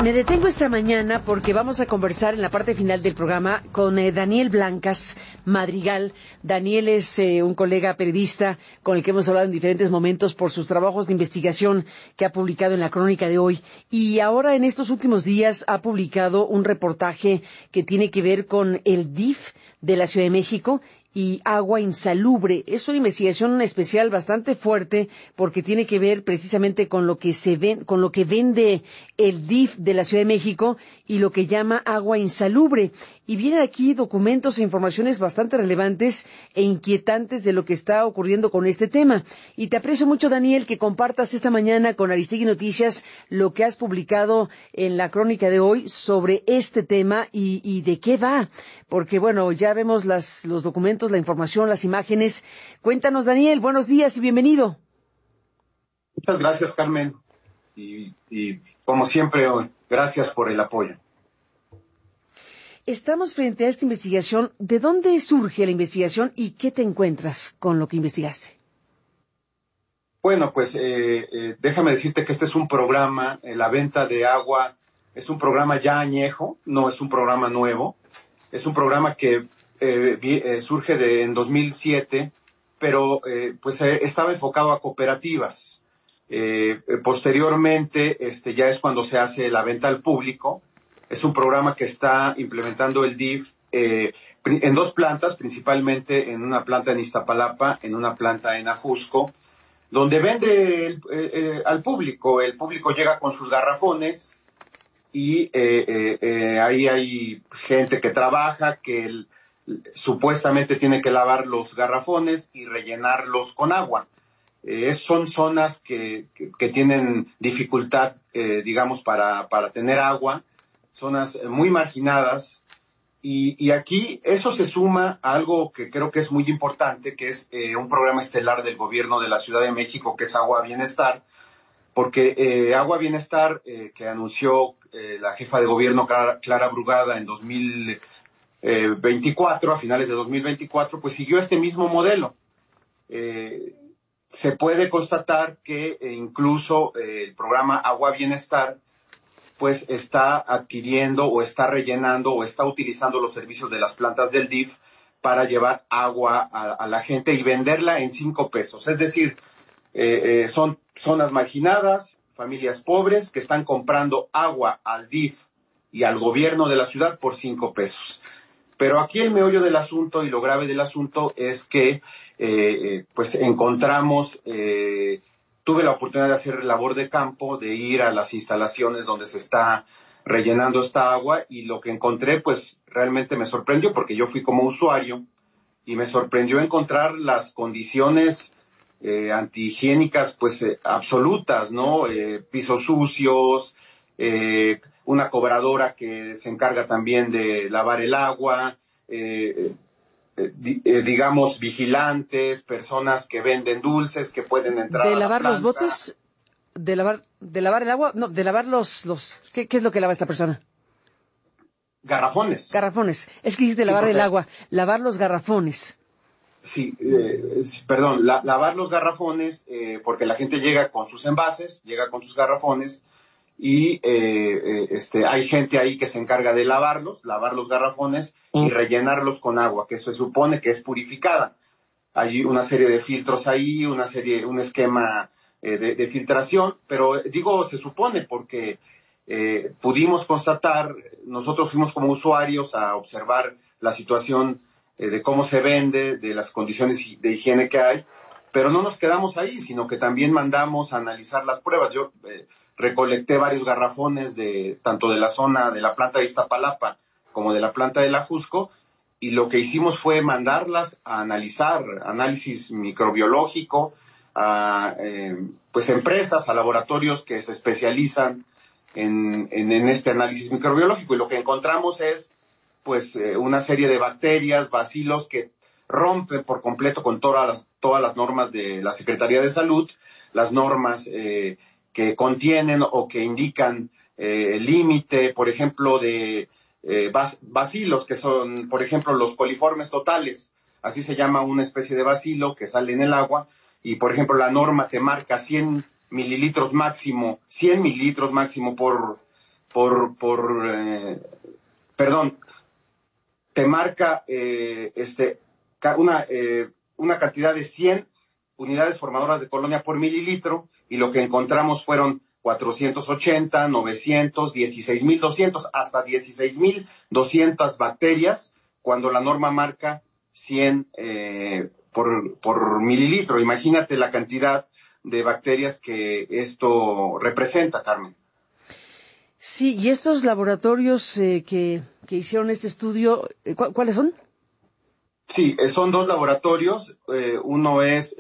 Me detengo esta mañana porque vamos a conversar en la parte final del programa con Daniel Blancas Madrigal. Daniel es un colega periodista con el que hemos hablado en diferentes momentos por sus trabajos de investigación que ha publicado en la Crónica de Hoy. Y ahora, en estos últimos días, ha publicado un reportaje que tiene que ver con el DIF de la Ciudad de México y agua insalubre. Es una investigación especial bastante fuerte porque tiene que ver precisamente con lo que con lo que vende el DIF de la Ciudad de México y lo que llama agua insalubre. Y vienen aquí documentos e informaciones bastante relevantes e inquietantes de lo que está ocurriendo con este tema. Y te aprecio mucho, Daniel, que compartas esta mañana con Aristegui Noticias lo que has publicado en la Crónica de Hoy sobre este tema y de qué va. Porque, bueno, ya vemos los documentos, la información, las imágenes. Cuéntanos, Daniel, buenos días y bienvenido. Muchas gracias, Carmen. Y como siempre, gracias por el apoyo. Estamos frente a esta investigación. ¿De dónde surge la investigación y qué te encuentras con lo que investigaste? Bueno, pues déjame decirte que este es un programa, la venta de agua, es un programa ya añejo, no es un programa nuevo. Es un programa que surge en 2007, pero estaba enfocado a cooperativas. Posteriormente, ya es cuando se hace la venta al público. Es un programa que está implementando el DIF en dos plantas, principalmente en una planta en Iztapalapa, en una planta en Ajusco, donde vende al público. El público llega con sus garrafones y ahí hay gente que trabaja, que supuestamente tiene que lavar los garrafones y rellenarlos con agua. Son zonas que tienen dificultad, digamos, para tener agua, zonas muy marginadas, y aquí eso se suma a algo que creo que es muy importante, que es un programa estelar del gobierno de la Ciudad de México, que es Agua Bienestar, porque Agua Bienestar, que anunció la jefa de gobierno Clara Brugada en 2024, a finales de 2024, pues siguió este mismo modelo. Se puede constatar que incluso el programa Agua Bienestar pues está adquiriendo o está rellenando o está utilizando los servicios de las plantas del DIF para llevar agua a la gente y venderla en 5 pesos. Es decir, son zonas marginadas, familias pobres que están comprando agua al DIF y al gobierno de la ciudad por 5 pesos. Pero aquí el meollo del asunto y lo grave del asunto es que pues encontramos, tuve la oportunidad de hacer labor de campo, de ir a las instalaciones donde se está rellenando esta agua, y lo que encontré pues realmente me sorprendió, porque yo fui como usuario y me sorprendió encontrar las condiciones antihigiénicas pues absolutas, ¿no? Pisos sucios, una cobradora que se encarga también de lavar el agua, digamos vigilantes, personas que venden dulces que pueden entrar ¿De a lavar la los planta. botes? ¿De lavar el agua? No, de lavar ¿qué es lo que lava esta persona? Garrafones. Garrafones. Es que dijiste lavar el agua. Lavar los garrafones. Sí, perdón, lavar los garrafones, porque la gente llega con sus envases, llega con sus garrafones, y hay gente ahí que se encarga de lavar los garrafones y rellenarlos con agua, que se supone que es purificada. Hay una serie de filtros ahí, un esquema de filtración, pero digo se supone porque pudimos constatar, nosotros fuimos como usuarios a observar la situación de cómo se vende, de las condiciones de higiene que hay, pero no nos quedamos ahí, sino que también mandamos a analizar las pruebas. Yo recolecté varios garrafones tanto de la zona de la planta de Iztapalapa como de la planta de la Ajusco, y lo que hicimos fue mandarlas a analizar, análisis microbiológico, a pues empresas, a laboratorios que se especializan en este análisis microbiológico, y lo que encontramos es pues una serie de bacterias, bacilos, que rompen por completo con todas las normas de la Secretaría de Salud, las normas que contienen o que indican el límite, por ejemplo, de bacilos, que son, por ejemplo, los coliformes totales. Así se llama una especie de bacilo que sale en el agua, y, por ejemplo, la norma te marca 100 mililitros máximo perdón, te marca una cantidad de 100 unidades formadoras de colonia por mililitro, y lo que encontramos fueron 480, 900, 16,200, hasta 16,200 bacterias, cuando la norma marca 100 por mililitro. Imagínate la cantidad de bacterias que esto representa, Carmen. Sí, y estos laboratorios que hicieron este estudio, ¿cuáles son? Sí, son dos laboratorios. Uno es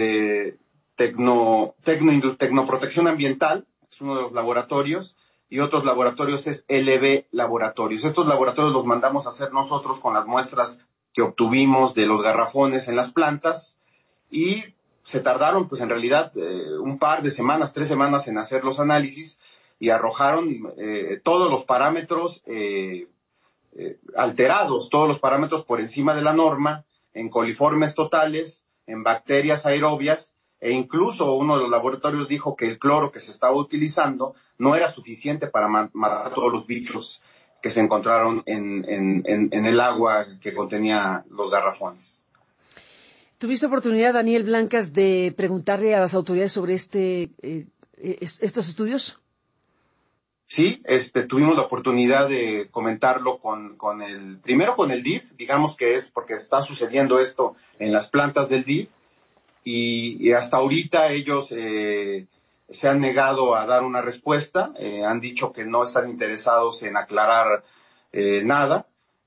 Tecnoprotección Ambiental, es uno de los laboratorios, y otros laboratorios es LB Laboratorios. Estos laboratorios los mandamos a hacer nosotros con las muestras que obtuvimos de los garrafones en las plantas, y se tardaron, pues en realidad, un par de semanas, 3 semanas en hacer los análisis, y arrojaron todos los parámetros alterados, todos los parámetros por encima de la norma, en coliformes totales, en bacterias aerobias, e incluso uno de los laboratorios dijo que el cloro que se estaba utilizando no era suficiente para matar todos los bichos que se encontraron en el agua que contenía los garrafones. ¿Tuviste oportunidad, Daniel Blancas, de preguntarle a las autoridades sobre estos estudios? Sí, tuvimos la oportunidad de comentarlo primero con el DIF, digamos que es porque está sucediendo esto en las plantas del DIF, y hasta ahorita ellos se han negado a dar una respuesta, han dicho que no están interesados en aclarar nada,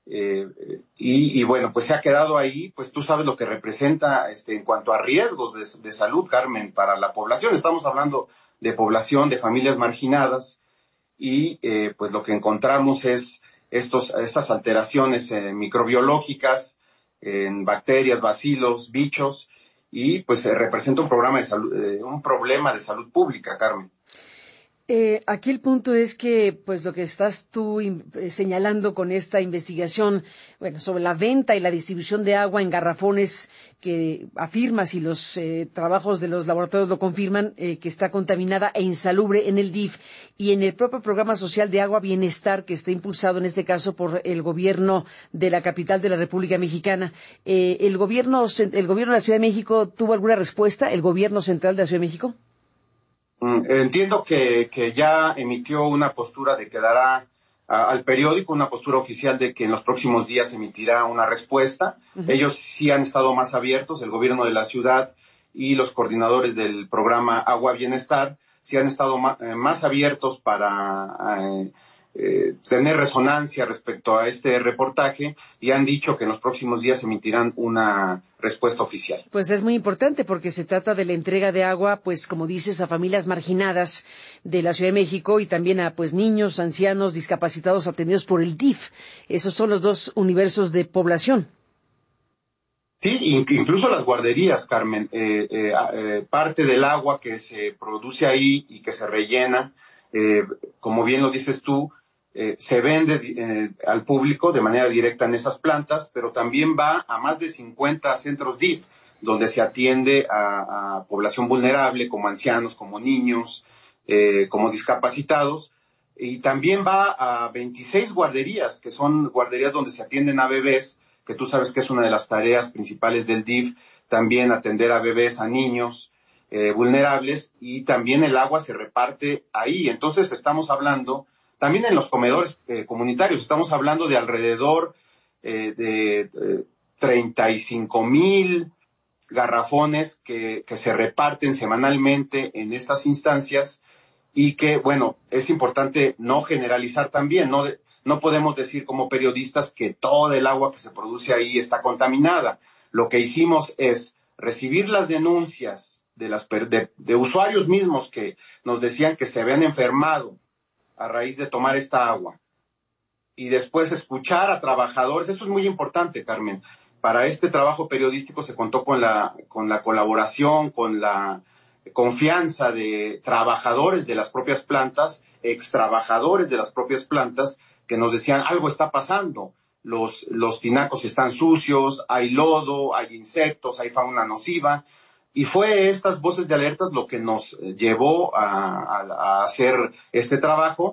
y bueno, pues se ha quedado ahí. Pues tú sabes lo que representa en cuanto a riesgos de salud, Carmen, para la población. Estamos hablando de población, de familias marginadas, y pues lo que encontramos es estas alteraciones microbiológicas en bacterias, bacilos, bichos, y pues representa un problema de salud pública, Carmen. Aquí el punto es que, pues, lo que estás tú señalando con esta investigación, bueno, sobre la venta y la distribución de agua en garrafones, que afirmas, y los trabajos de los laboratorios lo confirman, que está contaminada e insalubre en el DIF y en el propio programa social de agua bienestar, que está impulsado en este caso por el gobierno de la capital de la República Mexicana. ¿El gobierno de la Ciudad de México tuvo alguna respuesta? ¿El gobierno central de la Ciudad de México? Entiendo que ya emitió una postura de que dará al periódico una postura oficial de que en los próximos días emitirá una respuesta. Uh-huh. Ellos sí han estado más abiertos, el gobierno de la ciudad y los coordinadores del programa Agua Bienestar sí han estado más abiertos para tener resonancia respecto a este reportaje, y han dicho que en los próximos días emitirán una respuesta oficial. Pues es muy importante, porque se trata de la entrega de agua, pues como dices, a familias marginadas de la Ciudad de México, y también a pues niños, ancianos, discapacitados atendidos por el DIF. Esos son los dos universos de población. Sí, incluso las guarderías, Carmen, parte del agua que se produce ahí y que se rellena, como bien lo dices tú, se vende al público de manera directa en esas plantas, pero también va a más de 50 centros DIF, donde se atiende a población vulnerable, como ancianos, como niños, como discapacitados, y también va a 26 guarderías, que son guarderías donde se atienden a bebés, que tú sabes que es una de las tareas principales del DIF, también atender a bebés, a niños vulnerables, y también el agua se reparte ahí. Entonces estamos hablando, también en los comedores comunitarios, estamos hablando de alrededor de 35,000 garrafones que se reparten semanalmente en estas instancias, y que, bueno, es importante no generalizar también, no podemos decir como periodistas que todo el agua que se produce ahí está contaminada. Lo que hicimos es recibir las denuncias de usuarios mismos que nos decían que se habían enfermado a raíz de tomar esta agua, y después escuchar a trabajadores. Esto es muy importante, Carmen. Para este trabajo periodístico se contó con la colaboración, con la confianza de trabajadores de las propias plantas, extrabajadores de las propias plantas, que nos decían: algo está pasando, los tinacos están sucios, hay lodo, hay insectos, hay fauna nociva. Y fue estas voces de alertas lo que nos llevó a hacer este trabajo,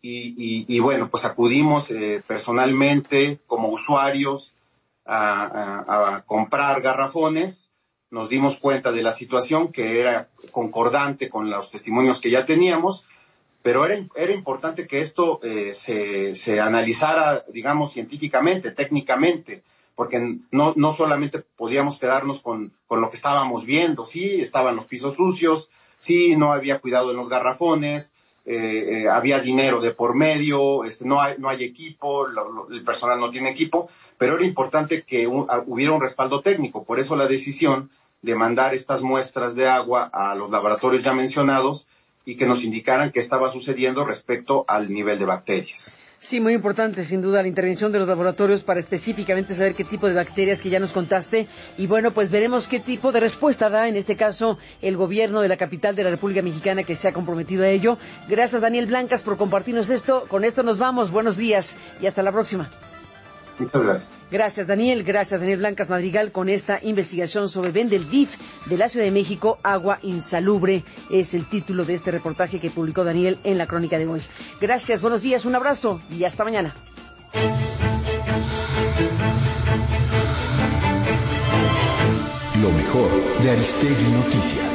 y bueno, pues acudimos personalmente como usuarios a comprar garrafones. Nos dimos cuenta de la situación, que era concordante con los testimonios que ya teníamos, pero era importante que esto se analizara, digamos, científicamente, técnicamente, porque no solamente podíamos quedarnos con lo que estábamos viendo. Sí, estaban los pisos sucios, sí, no había cuidado en los garrafones, había dinero de por medio, no hay equipo, el personal no tiene equipo, pero era importante que hubiera un respaldo técnico. Por eso la decisión de mandar estas muestras de agua a los laboratorios ya mencionados y que nos indicaran qué estaba sucediendo respecto al nivel de bacterias. Sí, muy importante, sin duda, la intervención de los laboratorios para específicamente saber qué tipo de bacterias que ya nos contaste. Y bueno, pues veremos qué tipo de respuesta da, en este caso, el gobierno de la capital de la República Mexicana, que se ha comprometido a ello. Gracias, Daniel Blancas, por compartirnos esto. Con esto nos vamos. Buenos días y hasta la próxima. Muchas gracias. Gracias, Daniel. Gracias, Daniel Blancas Madrigal, con esta investigación sobre vende el DIF de la Ciudad de México, agua insalubre. Es el título de este reportaje que publicó Daniel en la crónica de hoy. Gracias, buenos días, un abrazo y hasta mañana. Lo mejor de Aristegui Noticias.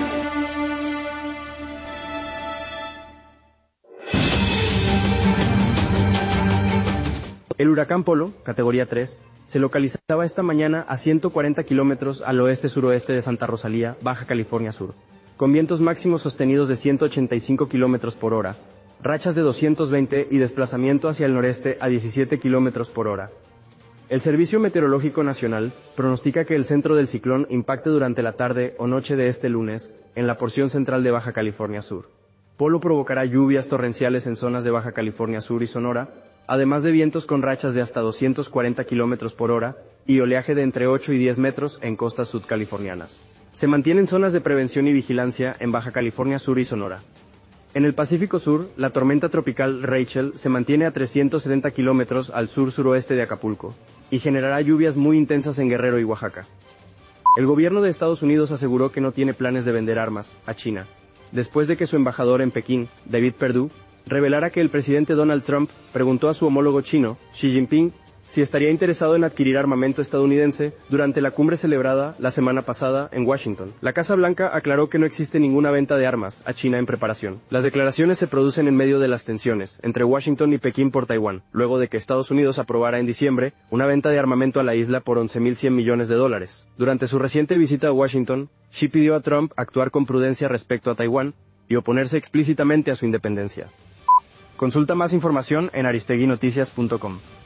El huracán Polo, categoría 3, se localizaba esta mañana a 140 kilómetros al oeste-suroeste de Santa Rosalía, Baja California Sur, con vientos máximos sostenidos de 185 kilómetros por hora, rachas de 220 y desplazamiento hacia el noreste a 17 kilómetros por hora. El Servicio Meteorológico Nacional pronostica que el centro del ciclón impacte durante la tarde o noche de este lunes en la porción central de Baja California Sur. Polo provocará lluvias torrenciales en zonas de Baja California Sur y Sonora, además de vientos con rachas de hasta 240 kilómetros por hora y oleaje de entre 8 y 10 metros en costas sudcalifornianas. Se mantienen zonas de prevención y vigilancia en Baja California Sur y Sonora. En el Pacífico Sur, la tormenta tropical Rachel se mantiene a 370 kilómetros al sur-suroeste de Acapulco y generará lluvias muy intensas en Guerrero y Oaxaca. El gobierno de Estados Unidos aseguró que no tiene planes de vender armas a China, después de que su embajador en Pekín, David Perdue, revelara que el presidente Donald Trump preguntó a su homólogo chino, Xi Jinping, si estaría interesado en adquirir armamento estadounidense durante la cumbre celebrada la semana pasada en Washington. La Casa Blanca aclaró que no existe ninguna venta de armas a China en preparación. Las declaraciones se producen en medio de las tensiones entre Washington y Pekín por Taiwán, luego de que Estados Unidos aprobara en diciembre una venta de armamento a la isla por $11.100 millones. Durante su reciente visita a Washington, Xi pidió a Trump actuar con prudencia respecto a Taiwán y oponerse explícitamente a su independencia. Consulta más información en aristeguinoticias.com.